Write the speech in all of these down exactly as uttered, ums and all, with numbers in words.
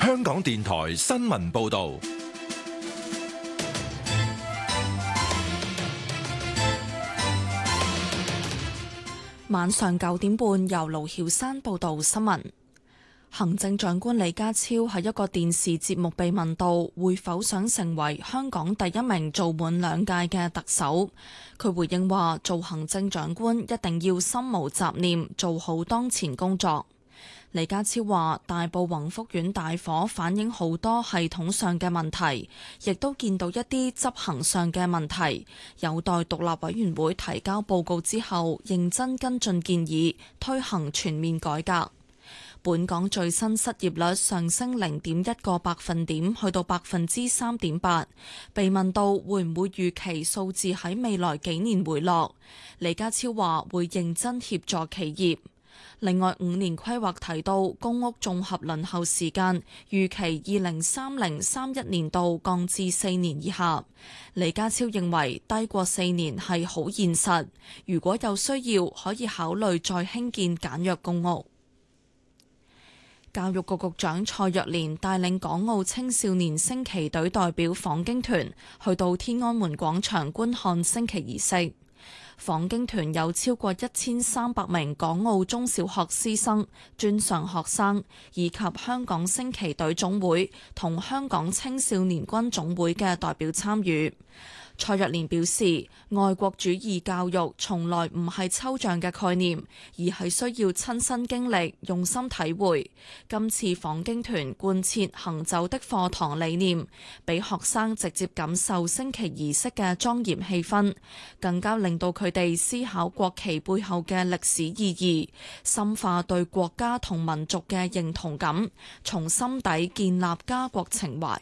香港電台新聞報道。 晚上九點半，由盧曉山報道新聞。行政長官李家超喺一個電視節目被問到會否想成為香港第一名做滿兩屆嘅特首，佢回應話：做行政長官一定要心無雜念，做好當前工作。李家超話：大埔宏福苑大火反映好多系統上嘅問題，亦都見到一啲執行上嘅問題，有待獨立委員會提交報告之後，認真跟進建議，推行全面改革。本港最新失業率上升零點一個百分點，去到百分之三點八。被問到會唔會預期數字喺未來幾年回落，李家超話會認真協助企業。另外，五年規劃提到公屋綜合輪候時間預期二零三零三一年度降至四年以下。李家超認為低過四年係好現實，如果有需要可以考慮再興建簡約公屋。教育局局長蔡若蓮帶領港澳青少年升旗隊代表訪京團去到天安門廣場觀看升旗儀式。訪京團有超過一千三百名港澳中小學師生、專上學生以及香港升旗隊總會同香港青少年軍總會嘅代表參與。蔡若蓮表示，愛國主義教育從來唔係抽象嘅概念，而係需要親身經歷、用心體會。今次訪京團貫徹行走的課堂理念，俾學生直接感受升旗儀式嘅莊嚴氣氛，更加令到佢哋思考國旗背後嘅歷史意義，深化對國家同民族嘅認同感，從心底建立家國情懷。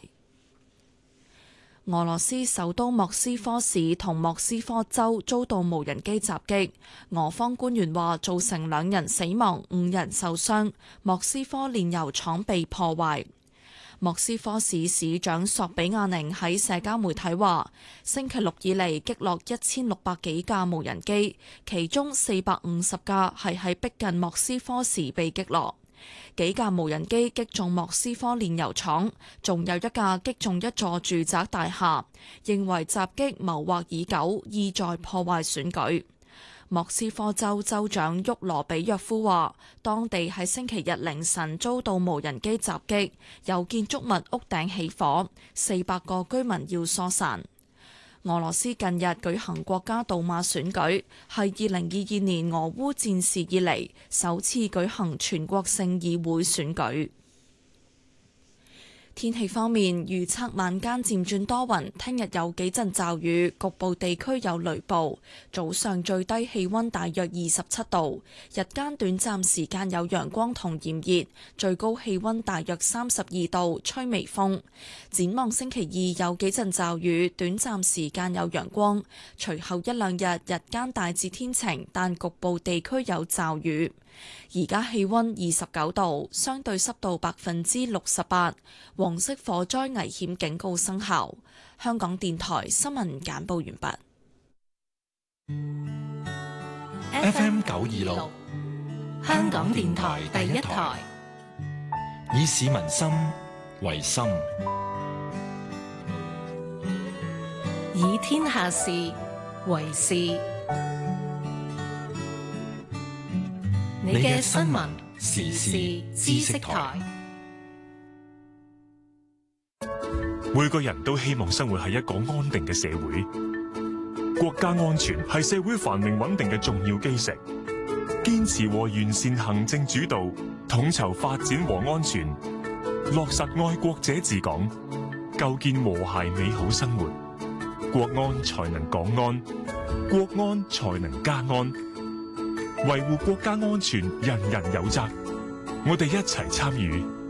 俄羅斯首都莫斯科市同莫斯科州遭到無人機襲擊，俄方官員話造成兩人死亡、五人受傷，莫斯科煉油廠被破壞。莫斯科市市長索比亞寧喺社交媒體話，星期六以嚟擊落一千六百幾架無人機，其中四百五十架係喺逼近莫斯科時被擊落。幾架無人機擊中莫斯科煉油廠，仲有一架擊中一座住宅大廈，認為襲擊謀劃已久，意在破壞選舉。莫斯科州州長沃羅比約夫話，當地喺星期日凌晨遭到無人機襲擊，有建築物屋頂起火，四百個居民要疏散。俄羅斯近日舉行國家杜馬選舉，係二零二二年俄烏戰事以嚟首次舉行全國性議會選舉。天氣方面，預測晚間漸轉多雲，聽日有幾陣驟雨，局部地區有雷暴。早上最低氣溫大約二十七度，日間短暫時間有陽光同炎熱，最高氣溫大約三十二度，吹微風。展望星期二有幾陣驟雨，短暫時間有陽光，隨後一兩日日間大致天晴，但局部地區有驟雨。而家氣溫二十九度，相對濕度百分之六十八，黃色火災危險警告生效。香港電台新聞簡報完畢。F M 九二六，香港電台第一台，以市民心為心， 以天下事為事。你嘅新聞時事知識台。 每個人都希望生活喺一個安定嘅社會，國家安全係社會繁榮穩定嘅重要基石。堅持和完善行政主導，統籌發展和安全，落實愛國者治港，構建和諧美好生活。國安才能港安，國安才能家安。維護國家安全，人人有責。我哋一齊參與，